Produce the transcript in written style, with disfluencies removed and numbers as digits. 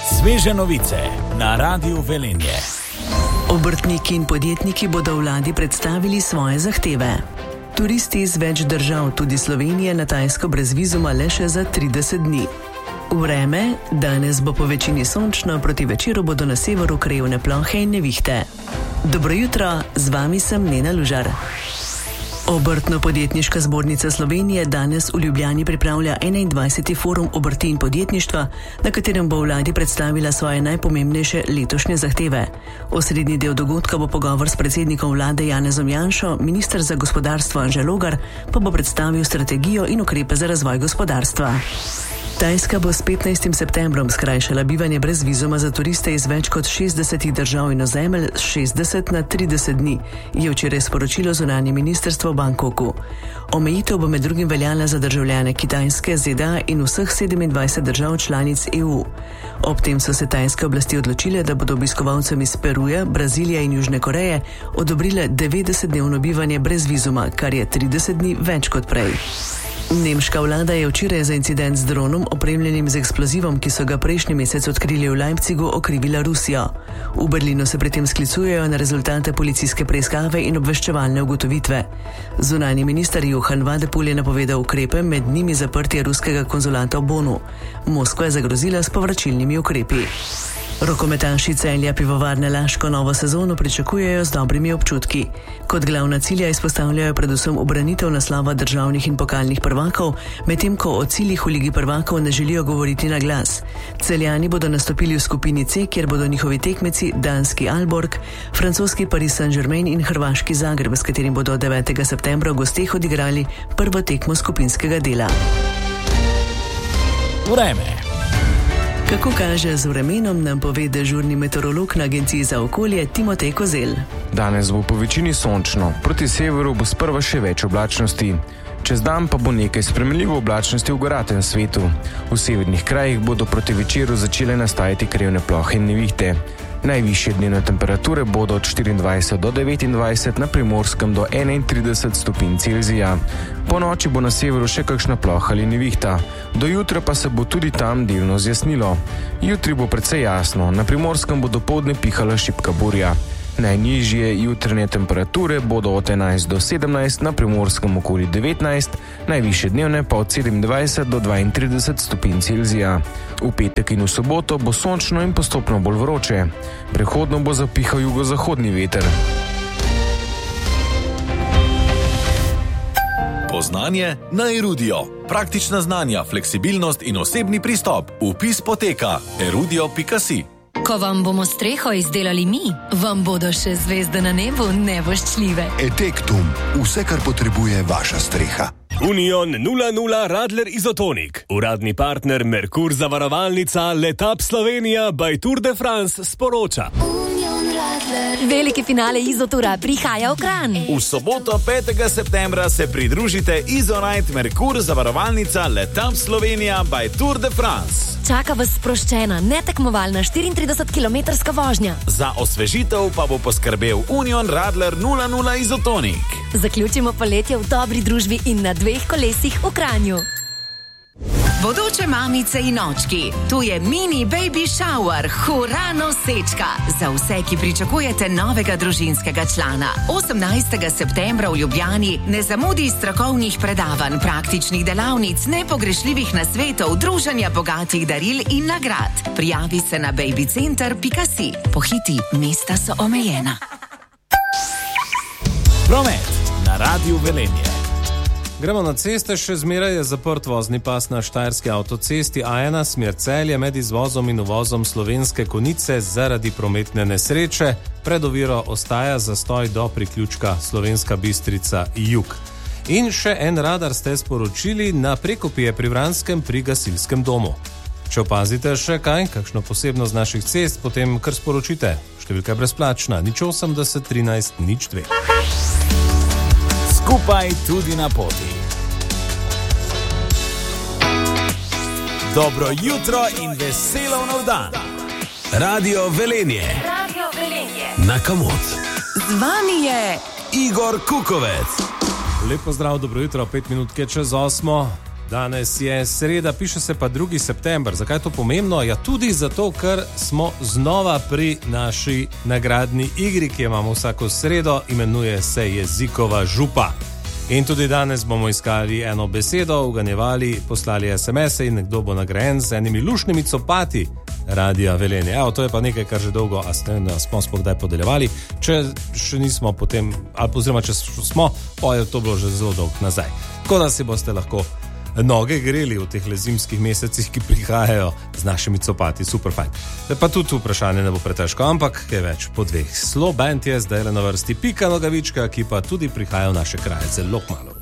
Sveže novice na Radiu Velenje. Obrtniki in podjetniki bodo vladi predstavili svoje zahteve. Turisti iz več držav, tudi Slovenije, na Tajsko brez vizuma le še za 30 dni. Vreme, danes bo po večini sončno, proti večeru bodo na severu krajevne plohe in nevihte. Dobro jutro, z vami sem Nena Lužar. Obrtno-podjetniška zbornica Slovenije danes v Ljubljani pripravlja 21. forum obrti in podjetništva, na katerem bo vladi predstavila svoje najpomembnejše letošnje zahteve. Osrednji del dogodka bo pogovor s predsednikom vlade Janezom Janšo, minister za gospodarstvo Anže Logar pa bo predstavil strategijo in ukrepe za razvoj gospodarstva. Tajska bo s 15. septembrom skrajšala bivanje brez vizuma za turiste iz več kot 60 držav in ozemelj z 60 na 30 dni, je včeraj sporočilo zunanje ministrstvo v Bangkoku. Omejitev bo med drugim veljala za državljane Kitajske, ZDA in vseh 27 držav članic EU. Ob tem so se tajske oblasti odločile, da bodo obiskovalcem iz Peruja, Brazilije in Južne Koreje odobrile 90-dnevno bivanje brez vizuma, kar je 30 dni več kot prej. Nemška vlada je včeraj za incident z dronom, opremljenim z eksplozivom, ki so ga prejšnji mesec odkrili v Leipzigu, okrivila Rusijo. V Berlinu se pri tem sklicujejo na rezultate policijske preiskave in obveščevalne ugotovitve. Zunanji minister Johann Wadephul je napovedal ukrepe, med njimi zaprtje ruskega konzulata v Bonu. Moskva je zagrozila s povračilnimi ukrepi. Rokometaši Celja Pivovarne Laško novo sezono pričakujejo z dobrimi občutki. Kot glavna cilja izpostavljajo predvsem ubranitev naslova državnih in pokalnih prvakov, medtem ko o ciljih v Ligi prvakov ne želijo govoriti na glas. Celjani bodo nastopili v skupini C, kjer bodo njihovi tekmeci danski Aalborg, francoski Paris Saint-Germain in hrvaški Zagreb, s katerim bodo 9. septembra v gosteh odigrali prvo tekmo skupinskega dela. Vreme. Kako kaže z vremenom, nam pove dežurni meteorolog na Agenciji za okolje Timotej Kozel. Danes bo po večini sončno, proti severu bo sprva še več oblačnosti. Čez dan pa bo nekaj spremenljivo oblačnosti v goratem svetu. V severnih krajih bodo proti večeru začele nastajati krajevne plohe in nevihte. Najvišje dnevne temperature bodo od 24 do 29, na Primorskem do 31 stopinj Celzija. Po noči bo na severu še kakšna ploha ali nevihta. Do jutra pa se bo tudi tam delno zjasnilo. Jutri bo precej jasno, na Primorskem bo dopoldne pihala šibka burja. Najnižje jutranje temperature bodo od 11 do 17, na Primorskem okoli 19, najvišje dnevne pa od 27 do 32 stopinj Celzija. V petek in v soboto bo sončno in postopno bolj vroče. Prehodno bo zapihal jugozahodni veter. Poznanje na Erudio. Praktična znanja, fleksibilnost in osebni pristop. Vpis poteka erudio.si. Ko vam bomo streho izdelali mi, vam bodo še zvezde na nebu nevoščljive. Etektum, vse, kar potrebuje vaša streha. Union 00 Radler Izotonik. Uradni partner Merkur zavarovalnica Letap Slovenija by Tour de France sporoča. Veliki finale Izotura prihaja v Kranj. V soboto 5. septembra se pridružite Izonite Merkur zavarovalnica Letap Slovenija by Tour de France. Čaka vas sproščena, netekmovalna 34-kilometrska vožnja. Za osvežitev pa bo poskrbel Union Radler 00 Izotonik. Zaključimo poletje v dobri družbi in na 2 kolesih v Kranju. Bodoče mamice in očki, tu je mini baby shower, hura nosečka. Za vse, ki pričakujete novega družinskega člana. 18. septembra v Ljubljani ne zamudi strokovnih predavanj, praktičnih delavnic, nepogrešljivih nasvetov, druženja bogatih daril in nagrad. Prijavi se na babycenter.si. Pohiti, mesta so omejena. Promet na Radiu Velenje. Gremo na ceste, še zmeraj je zaprt vozni pas na štajerski avtocesti A1 smer Celje med izvozom in uvozom Slovenske Konjice zaradi prometne nesreče. Pred oviro ostaja zastoj do priključka Slovenska Bistrica jug. In še en radar ste sporočili na Prekopje pri Vranskem pri gasilskem domu. Če opazite še kaj, kakšno posebnost naših cest, potem kar sporočite. Številka je brezplačna, 080 13 02. Skupaj tudi na poti. Dobro jutro in veselo nov dan. Radio Velenje. Radio Velenje. Na Kamot. Z vami je Igor Kukovec. Lep pozdrav, dobro jutro, 5 minutke čez 8. Danes je sreda, piše se pa 2. september. Zakaj je to pomembno? Ja, tudi zato, ker smo znova pri naši nagradni igri, ki jo imamo vsako sredo, imenuje se Jezikova župa. In tudi danes bomo iskali eno besedo, uganjevali, poslali SMS-e in nekdo bo nagrajen z enimi lušnimi copati Radia Velenje. Evo, to je pa nekaj, kar že dolgo, smo kdaj podeljevali. Če še nismo potem, oziroma če smo, pa je to bilo že zelo dolgo nazaj. Tako da si boste lahko noge greli v teh zimskih mesecih, ki prihajajo z našimi copati, super fajn. Pa tudi vprašanje ne bo pretežko, ampak kaj več po 2. Slow Band je zdaj na vrsti Pika Nogavička, ki pa tudi prihaja v naše kraje zelo malo.